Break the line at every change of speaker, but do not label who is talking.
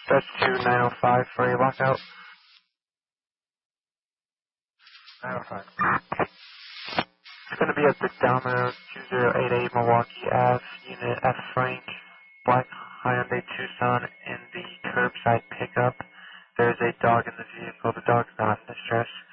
That's 2905 for a lockout. 905. It's going to be at the Domino 2088 Milwaukee Ave, Unit F. Frank, black Hyundai Tucson in the curbside pickup. There's a dog in the vehicle. The dog's not in distress.